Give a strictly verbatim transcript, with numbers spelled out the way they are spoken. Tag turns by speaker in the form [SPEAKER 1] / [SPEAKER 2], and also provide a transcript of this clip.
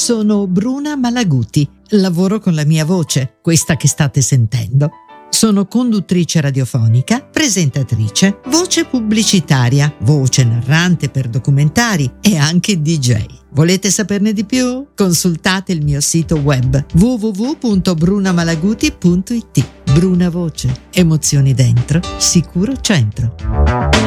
[SPEAKER 1] Sono Bruna Malaguti, lavoro con la mia voce, questa che state sentendo. Sono conduttrice radiofonica, presentatrice, voce pubblicitaria, voce narrante per documentari e anche D J. Volete saperne di più? Consultate il mio sito web w w w punto bruna malaguti punto i t. Bruna Voce, emozioni dentro, sicuro centro.